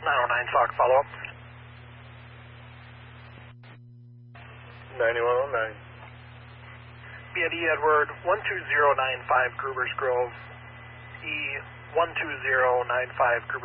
909 Fox, follow up. 9109. BNE Edward 12095 Gruber's Grove, E12095 Gruber's